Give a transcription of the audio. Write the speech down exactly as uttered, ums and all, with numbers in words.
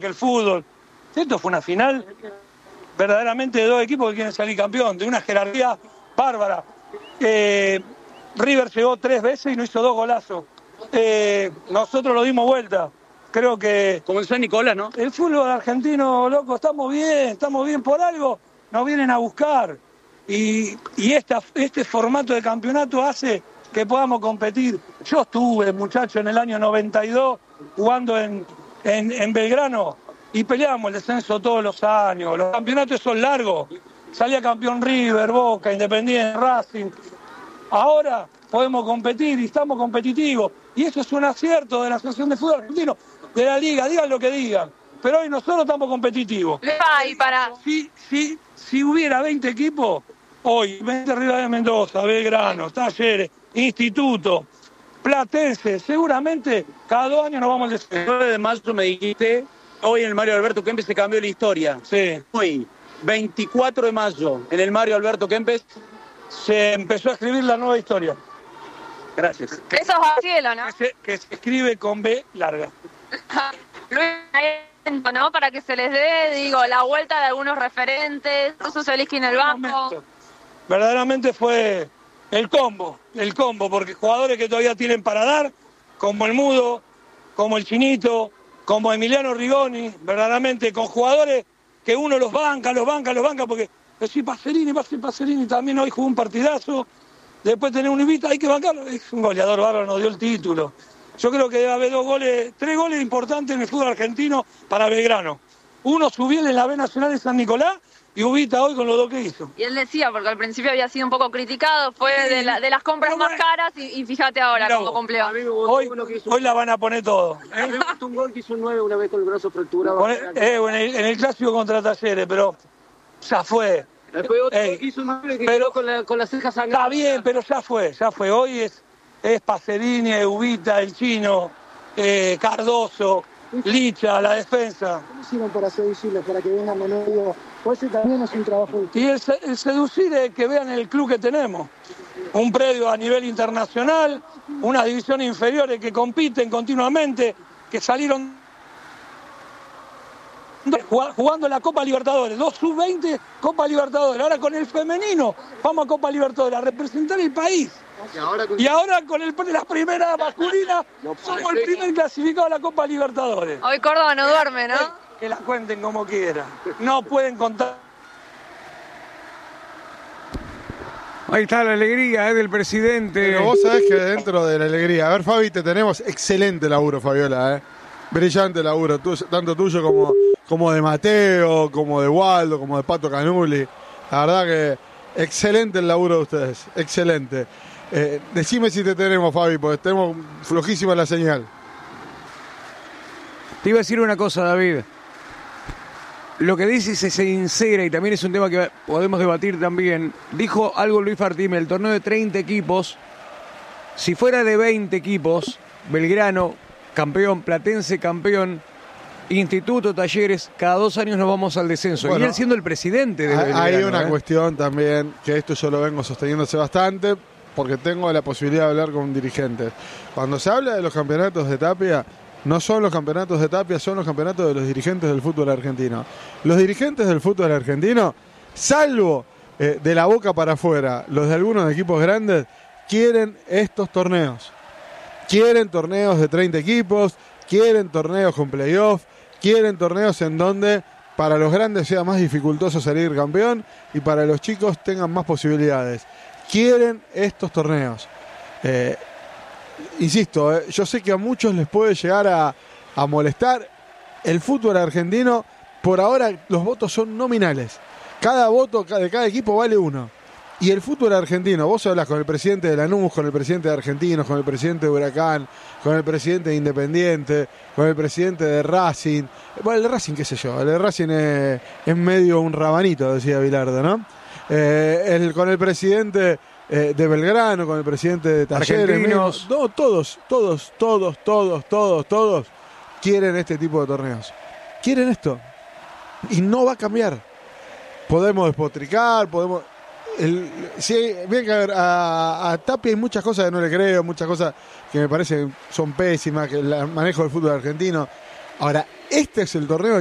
que el fútbol. Esto fue una final verdaderamente de dos equipos que quieren salir campeón, de una jerarquía bárbara. Eh, River llegó tres veces y no hizo dos golazos. Eh, nosotros lo dimos vuelta. Creo que... Como en San Nicolás, ¿no? El fútbol argentino, loco, estamos bien, estamos bien por algo, nos vienen a buscar. Y, y esta, este formato de campeonato hace que podamos competir. Yo estuve, muchacho, en el año noventa y dos jugando en, en, en Belgrano y peleamos el descenso todos los años. Los campeonatos son largos. Salía campeón River, Boca, Independiente, Racing. Ahora podemos competir y estamos competitivos. Y eso es un acierto de la Asociación de Fútbol Argentino, de la Liga, digan lo que digan. Pero hoy nosotros estamos competitivos. Y para... Si, si, si hubiera veinte equipos, hoy, veinte Rivadavia de Mendoza, Belgrano, Talleres, Instituto, Platense, seguramente cada dos años nos vamos al descenso. El nueve de mayo me dijiste, hoy en el Mario Alberto Kempes se cambió la historia. Sí. Hoy, veinticuatro de mayo, en el Mario Alberto Kempes, se empezó a escribir la nueva historia. Gracias. Eso es al cielo, ¿no? Que se, que se escribe con B larga. Luis, ¿no? Para que se les dé, digo, la vuelta de algunos referentes, incluso Zielinski en el banco. Verdaderamente fue el combo, el combo, porque jugadores que todavía tienen para dar, como el Mudo, como el Chinito, como Emiliano Rigoni, verdaderamente con jugadores que uno los banca, los banca, los banca, porque decir Pacerini, Pacerini también hoy jugó un partidazo, después tener un Ibita, hay que bancarlo, es un goleador bárbaro, nos dio el título. Yo creo que debe haber dos goles, tres goles importantes en el fútbol argentino para Belgrano. Uno subió en la B Nacional de San Nicolás y Ubita hoy con los dos que hizo. Y él decía, porque al principio había sido un poco criticado, fue sí, de, la, de las compras más caras y, y fíjate ahora cómo vos, cumplió. Hoy, hoy la van a poner todo. ¿eh? A mí me gustó un gol que hizo un nueve una vez con el brazo fracturado. Con el, eh, en, el, en el clásico contra Talleres, pero ya fue. Después otro eh, hizo un nueve que pero, quedó con, la, con las cejas sangradas. Está bien, pero ya fue, ya fue. Hoy es, es Pacerini, Ubita, el Chino, eh, Cardoso, Licha, la defensa. ¿Cómo hicieron para seducirlos, para que vengan de nuevo? Pues ese también es un trabajo. Y el, el seducir es que vean el club que tenemos. Un predio a nivel internacional, unas divisiones inferiores que compiten continuamente, que salieron jugando la Copa Libertadores, dos sub veinte Copa Libertadores, ahora con el femenino vamos a Copa Libertadores, a representar el país. Y ahora con, y ahora con el, las primeras masculinas no, somos el primer clasificado a la Copa Libertadores. Hoy Córdoba no duerme, ¿no? Que la cuenten como quieran, no pueden contar. Ahí está la alegría ¿eh? del presidente. Pero vos sabés que dentro de la alegría, a ver Fabi, te tenemos excelente laburo, Fabiola, ¿eh? Brillante laburo, tú, tanto tuyo como, como de Mateo, como de Waldo, como de Pato Canuli. La verdad que excelente el laburo de ustedes, excelente. Eh, decime si te tenemos, Fabi, porque tenemos flojísima la señal. Te iba a decir una cosa, David. Lo que dice se sincera, y también es un tema que podemos debatir también. Dijo algo Luis Fartime, el torneo de treinta equipos, si fuera de veinte equipos, Belgrano campeón, Platense campeón, Instituto, Talleres, cada dos años nos vamos al descenso. Bueno, y él siendo el presidente de Belgrano. Hay una ¿eh? cuestión también, que esto yo lo vengo sosteniéndose bastante, porque tengo la posibilidad de hablar con dirigentes. Cuando se habla de los campeonatos de Tapia, no son los campeonatos de Tapia, son los campeonatos de los dirigentes del fútbol argentino. Los dirigentes del fútbol argentino, salvo eh, de la boca para afuera, los de algunos equipos grandes, quieren estos torneos. Quieren torneos de treinta equipos, quieren torneos con playoff, quieren torneos en donde para los grandes sea más dificultoso salir campeón y para los chicos tengan más posibilidades. Quieren estos torneos. Eh, insisto, eh, yo sé que a muchos les puede llegar a, a molestar. El fútbol argentino, por ahora los votos son nominales. Cada voto de cada equipo vale uno. Y el fútbol argentino, vos hablas con el presidente de Lanús, con el presidente de Argentinos, con el presidente de Huracán, con el presidente de Independiente, con el presidente de Racing. Bueno, el de Racing, qué sé yo, el de Racing es, es medio un rabanito, decía Bilardo, ¿no? Eh, el, con el presidente eh, de Belgrano, con el presidente de Talleres. Argentinos. No, todos, todos, todos, todos, todos, todos quieren este tipo de torneos. Quieren esto. Y no va a cambiar. Podemos despotricar, podemos... El, sí, bien que a, ver, a, a Tapia hay muchas cosas que no le creo, muchas cosas que me parecen son pésimas, que el manejo del fútbol argentino. Ahora, este es el torneo